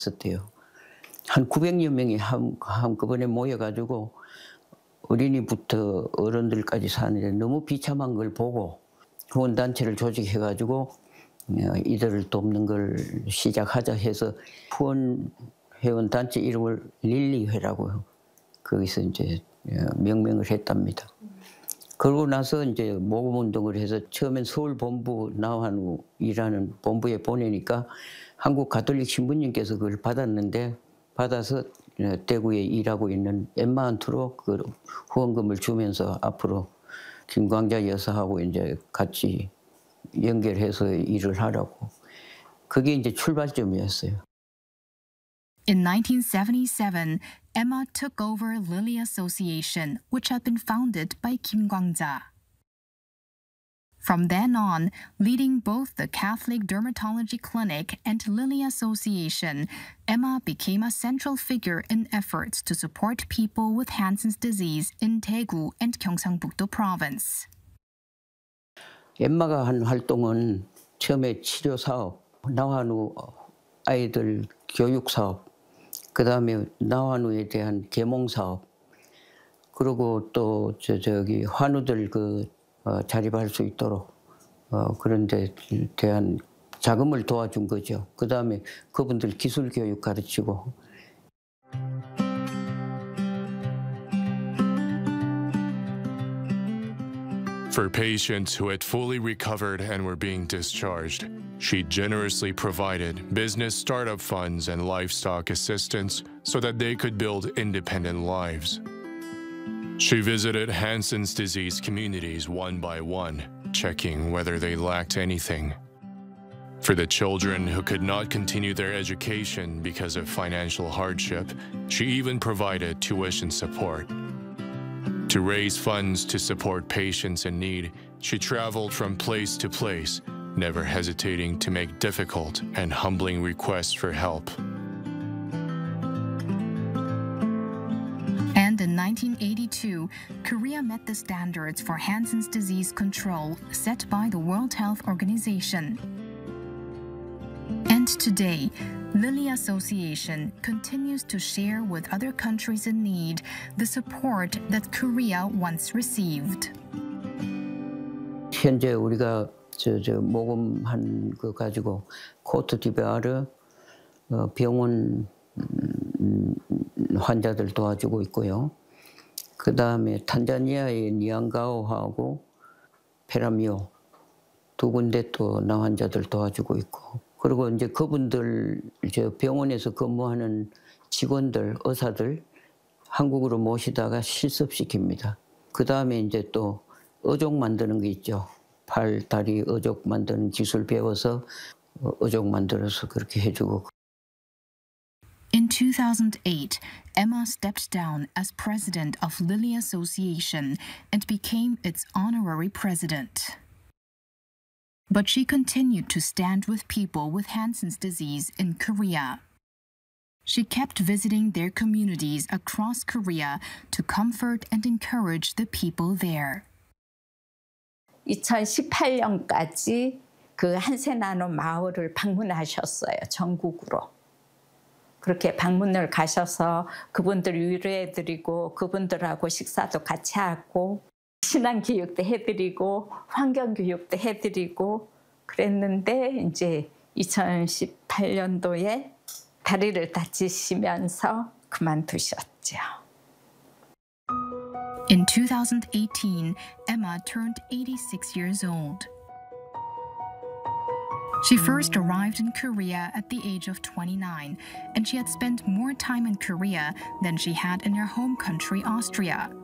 있었대요. 한 900여 명이 한꺼번에 모여가지고 어린이부터 어른들까지 사는데 너무 비참한 걸 보고 후원단체를 조직해가지고 이들을 돕는 걸 시작하자 해서 후원회원단체 이름을 릴리회라고 거기서 이제 명명을 했답니다. 그러고 나서 이제 모금운동을 해서 처음엔 서울 본부 나환우 일하는 본부에 보내니까 한국 가톨릭 신부님께서 그걸 받아서 대구에 일하고 있는 엠마한테로 그 후원금을 주면서 앞으로 김광자 여사하고 이제 같이 연결해서 일을 하라고. 그게 이제 출발점이었어요. In 1977, Emma took over Lily Association, which had been founded by Kim Kwang-ja. From then on, leading both the Catholic Dermatology Clinic and Lily Association, Emma became a central figure in efforts to support people with Hansen's disease in Daegu and Gyeongsangbuk-do Province. 엠마가 한 활동은 처음에 치료 사업, 나환우 아이들 교육 사업, 그 다음에 나환우에 대한 계몽 사업, 그리고 또 저기 환우들 자립할 수 있도록 그런 데 대한 자금을 도와준 거죠. 그 다음에 그분들 기술 교육 가르치고. For patients who had fully recovered and were being discharged, she generously provided business startup funds and livestock assistance so that they could build independent lives. She visited Hansen's disease communities one by one, checking whether they lacked anything. For the children who could not continue their education because of financial hardship, she even provided tuition support. To raise funds to support patients in need, she traveled from place to place, never hesitating to make difficult and humbling requests for help. And in 1982, Korea met the standards for Hansen's disease control set by the World Health Organization. And today, Lily Association continues to share with other countries in need the support that Korea once received. 현재 우리가 모금한 거 가지고 코트디부아르 병원 환자들 도와주고 있고요. 그 다음에 탄자니아의 니안가오하고 페라미오 두 군데 또 나 환자들 도와주고 있고. 그리고 이제 그분들 병원에서 근무하는 직원들, 의사들 한국으로 모시다가 실습시킵니다. 그 다음에 이제 또 어족 만드는 게 있죠. 팔, 다리, 어족 만드는 기술 배워서 어족 만들어서 그렇게 해주고. In 2008, Emma stepped down as president of Lily Association and became its honorary president. But she continued to stand with people with Hansen's disease in Korea. She kept visiting their communities across Korea to comfort and encourage the people there. 2018년까지 그 한센나노 마을을 방문하셨어요, 전국으로. 그렇게 방문을 가셔서 그분들 위로해드리고 그분들하고 식사도 같이 하고 신앙교육도 해드리고 환경교육도 해드리고 그랬는데 이제 2018년도에 다리를 다치시면서 그만두셨죠. In 2018, Emma turned 86 years old. She first arrived in Korea at the age of 29, and she had spent more time in Korea than she had in her home country, Austria.